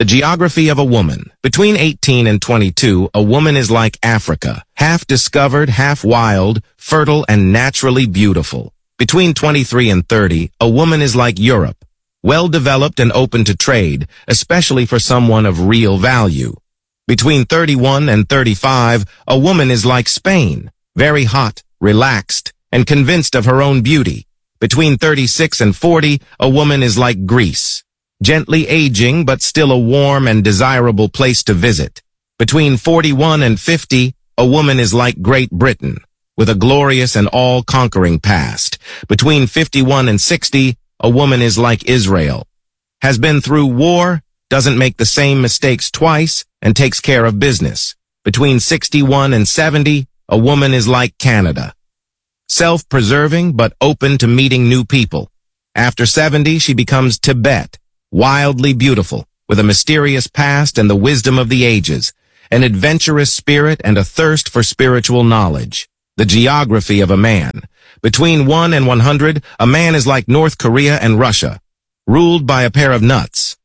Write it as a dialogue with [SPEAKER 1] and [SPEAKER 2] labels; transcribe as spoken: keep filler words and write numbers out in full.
[SPEAKER 1] The geography of a woman. Between eighteen and twenty-two, a woman is like Africa, half discovered, half wild, fertile, and naturally beautiful. Between twenty-three and thirty, a woman is like Europe, well-developed and open to trade, especially for someone of real value. Between thirty-one and thirty-five, a woman is like Spain, very hot, relaxed, and convinced of her own beauty. Between thirty-six and forty, a woman is like Greece, gently aging but still a warm and desirable place to visit. Between forty-one and fifty, a woman is like Great Britain, with a glorious and all-conquering past. Between fifty-one and sixty, a woman is like Israel, has been through war, doesn't make the same mistakes twice, and takes care of business. Between sixty-one and seventy, a woman is like Canada, self-preserving but open to meeting new people. After seventy, she becomes Tibet, wildly beautiful, with a mysterious past and the wisdom of the ages, an adventurous spirit and a thirst for spiritual knowledge. The geography of a man. Between one and one hundred, a man is like North Korea and Russia, ruled by a pair of nuts.